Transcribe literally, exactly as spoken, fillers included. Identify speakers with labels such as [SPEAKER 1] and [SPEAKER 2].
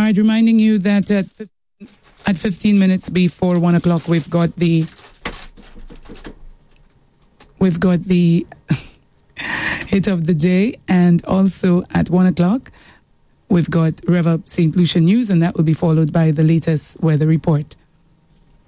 [SPEAKER 1] right, reminding you that at, at fifteen minutes before one o'clock, we've got the we've got the hit of the day, and also at one o'clock, we've got Rev Up Saint Lucia News, and that will be followed by the latest weather report.